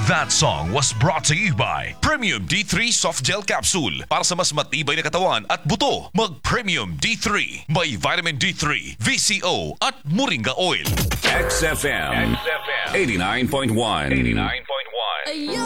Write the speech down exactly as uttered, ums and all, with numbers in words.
That song was brought to you by Premium D three Soft Gel Capsule. Para sa mas matibay na katawan at buto, mag-Premium D three. May Vitamin D three, V C O at Moringa Oil. X F M eighty-nine point one. Ayaw